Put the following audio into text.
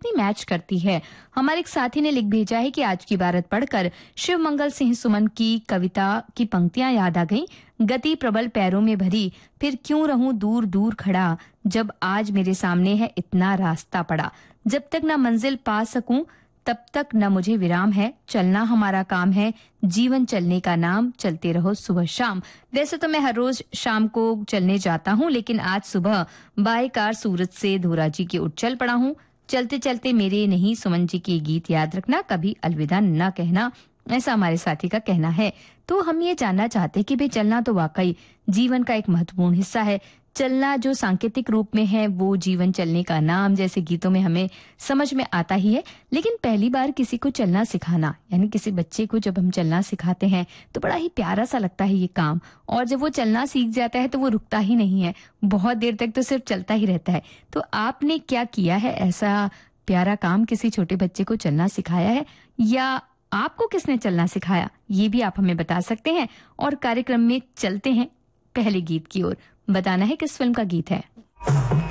कितनी मैच करती है। हमारे एक साथी ने लिख भेजा है कि आज की इबारत पढ़कर शिव मंगल सिंह सुमन की कविता की पंक्तियां याद आ गईं। गति प्रबल पैरों में भरी, फिर क्यों रहूं दूर दूर खड़ा, जब आज मेरे सामने है इतना रास्ता पड़ा। जब तक न मंजिल पा सकूं तब तक न मुझे विराम है, चलना हमारा काम है, जीवन चलने का नाम, चलते रहो सुबह शाम। वैसे तो मैं हर रोज शाम को चलने जाता हूँ, लेकिन आज सुबह बाय कार सूरत से धोरा जी की ओर चल पड़ा हूँ। चलते चलते मेरे नहीं सुमन जी के गीत याद रखना, कभी अलविदा न कहना, ऐसा हमारे साथी का कहना है। तो हम ये जानना चाहते हैं कि भाई चलना तो वाकई जीवन का एक महत्वपूर्ण हिस्सा है। चलना जो सांकेतिक रूप में है वो जीवन चलने का नाम जैसे गीतों में हमें समझ में आता ही है, लेकिन पहली बार किसी को चलना सिखाना यानी किसी बच्चे को जब हम चलना सिखाते हैं तो बड़ा ही प्यारा सा लगता है ये काम। और जब वो चलना सीख जाता है तो वो रुकता ही नहीं है, बहुत देर तक तो सिर्फ चलता ही रहता है। तो आपने क्या किया है ऐसा प्यारा काम, किसी छोटे बच्चे को चलना सिखाया है या आपको किसने चलना सिखाया, ये भी आप हमें बता सकते हैं। और कार्यक्रम में चलते हैं पहले गीत की ओर। बताना है किस फिल्म का गीत है।